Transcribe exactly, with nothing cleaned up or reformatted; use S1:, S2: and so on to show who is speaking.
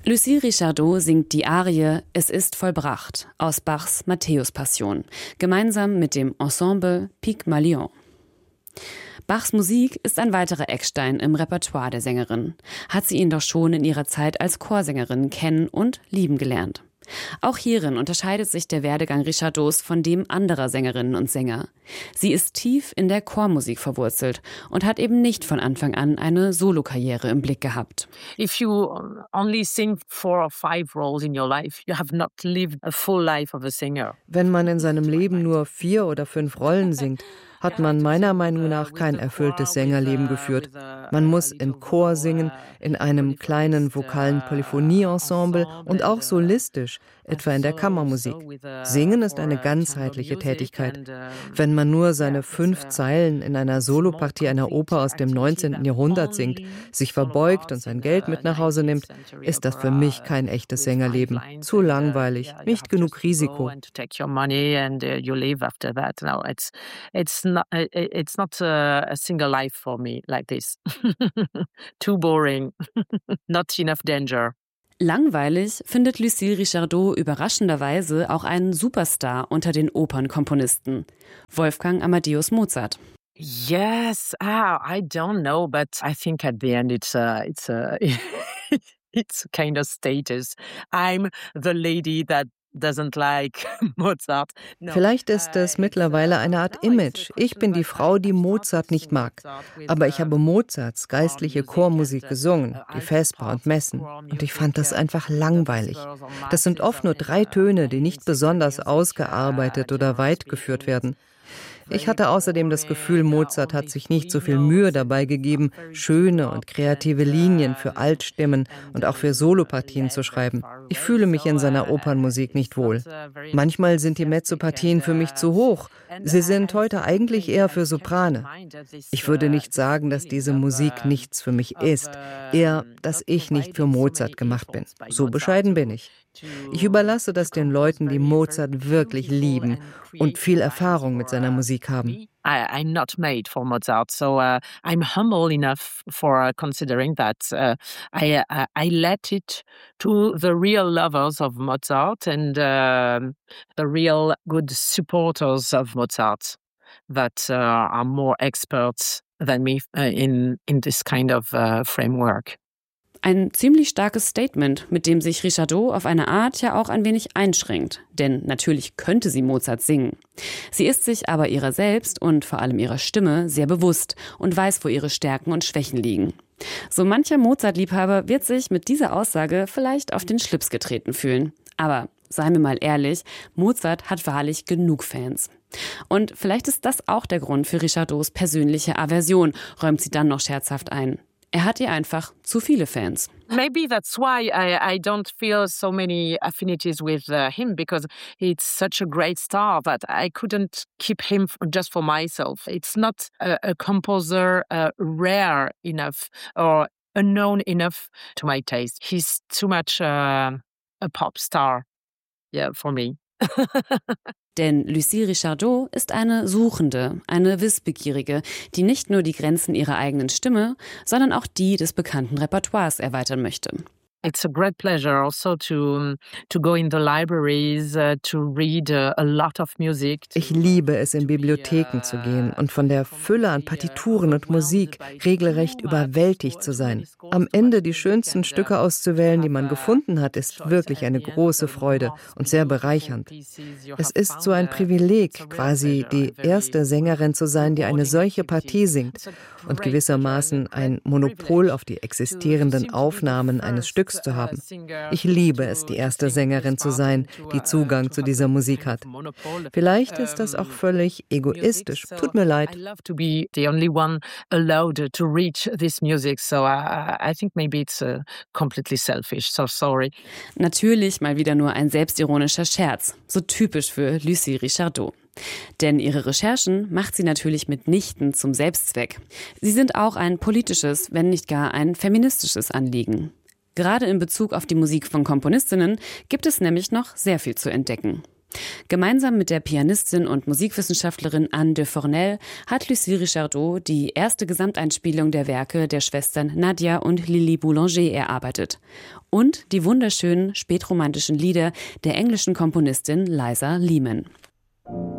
S1: Lucie Richardot singt die Arie »Es ist vollbracht« aus Bachs Matthäus-Passion, gemeinsam mit dem Ensemble Pygmalion. Bachs Musik ist ein weiterer Eckstein im Repertoire der Sängerin. Hat sie ihn doch schon in ihrer Zeit als Chorsängerin kennen und lieben gelernt. Auch hierin unterscheidet sich der Werdegang Richardots von dem anderer Sängerinnen und Sänger. Sie ist tief in der Chormusik verwurzelt und hat eben nicht von Anfang an eine Solokarriere im Blick gehabt.
S2: If you only sing four or five roles in your life, you have not lived a full life of a singer.
S3: Wenn man in seinem Leben nur vier oder fünf Rollen singt, hat man meiner Meinung nach kein erfülltes Sängerleben geführt. Man muss im Chor singen, in einem kleinen vokalen Polyphonie-Ensemble und auch solistisch, etwa in der Kammermusik. Singen ist eine ganzheitliche Tätigkeit. Wenn man nur seine fünf Zeilen in einer Solopartie einer Oper aus dem neunzehnten Jahrhundert singt, sich verbeugt und sein Geld mit nach Hause nimmt, ist das für mich kein echtes Sängerleben. Zu langweilig, nicht genug Risiko.
S2: Not, it's not a, a single life for me like this. Too boring. Not enough danger.
S1: Langweilig findet Lucie Richardot überraschenderweise auch einen Superstar unter den Opernkomponisten, Wolfgang Amadeus Mozart.
S2: Yes, ah, I don't know, but I think at the end it's a, it's a, it's a kind of status. I'm the lady that doesn't like Mozart. No.
S3: Vielleicht ist es mittlerweile eine Art Image. Ich bin die Frau, die Mozart nicht mag. Aber ich habe Mozarts geistliche Chormusik gesungen, die Vesper und Messen. Und ich fand das einfach langweilig. Das sind oft nur drei Töne, die nicht besonders ausgearbeitet oder weit geführt werden. Ich hatte außerdem das Gefühl, Mozart hat sich nicht so viel Mühe dabei gegeben, schöne und kreative Linien für Altstimmen und auch für Solopartien zu schreiben. Ich fühle mich in seiner Opernmusik nicht wohl. Manchmal sind die Mezzopartien für mich zu hoch. Sie sind heute eigentlich eher für Soprane. Ich würde nicht sagen, dass diese Musik nichts für mich ist, eher, dass ich nicht für Mozart gemacht bin. So bescheiden bin ich. Ich überlasse das den Leuten, die Mozart wirklich lieben und viel Erfahrung mit seiner Musik haben.
S2: I, I'm not made for Mozart, so uh, I'm humble enough for uh, considering that uh, I, uh, I let it to the real lovers of Mozart and uh, the real good supporters of Mozart that uh, are more experts than me uh, in, in this kind of uh, framework.
S1: Ein ziemlich starkes Statement, mit dem sich Richardot auf eine Art ja auch ein wenig einschränkt. Denn natürlich könnte sie Mozart singen. Sie ist sich aber ihrer selbst und vor allem ihrer Stimme sehr bewusst und weiß, wo ihre Stärken und Schwächen liegen. So mancher Mozart-Liebhaber wird sich mit dieser Aussage vielleicht auf den Schlips getreten fühlen. Aber seien wir mal ehrlich, Mozart hat wahrlich genug Fans. Und vielleicht ist das auch der Grund für Richardots persönliche Aversion, räumt sie dann noch scherzhaft ein. Er hat ihr einfach zu viele Fans.
S2: Maybe that's why I, I don't feel so many affinities with uh, him, because he's such a great star that I couldn't keep him f- just for myself. It's not a, a composer uh, rare enough or unknown enough to my taste. He's too much uh, a pop star, yeah, for me.
S1: Denn Lucie Richardot ist eine Suchende, eine Wissbegierige, die nicht nur die Grenzen ihrer eigenen Stimme, sondern auch die des bekannten Repertoires erweitern möchte.
S2: It's a great pleasure also to to go in the libraries, uh, to read uh, a lot of music.
S3: Ich liebe es, in Bibliotheken zu gehen und von der Fülle an Partituren und Musik regelrecht überwältigt zu sein. Am Ende die schönsten Stücke auszuwählen, die man gefunden hat, ist wirklich eine große Freude und sehr bereichernd. Es ist so ein Privileg, quasi die erste Sängerin zu sein, die eine solche Partie singt und gewissermaßen ein Monopol auf die existierenden Aufnahmen eines Stücks zu haben. Ich liebe es, die erste Sängerin zu sein, die Zugang zu dieser Musik hat. Vielleicht ist das auch völlig egoistisch. Tut mir leid.
S2: I love to be the only one allowed to reach this music, so I, I think maybe it's uh, completely selfish. So sorry.
S1: Natürlich mal wieder nur ein selbstironischer Scherz, so typisch für Lucie Richardot. Denn ihre Recherchen macht sie natürlich mitnichten zum Selbstzweck. Sie sind auch ein politisches, wenn nicht gar ein feministisches Anliegen. Gerade in Bezug auf die Musik von Komponistinnen gibt es nämlich noch sehr viel zu entdecken. Gemeinsam mit der Pianistin und Musikwissenschaftlerin Anne de Fornel hat Lucie Richardot die erste Gesamteinspielung der Werke der Schwestern Nadia und Lili Boulanger erarbeitet. Und die wunderschönen spätromantischen Lieder der englischen Komponistin Liza Lehman.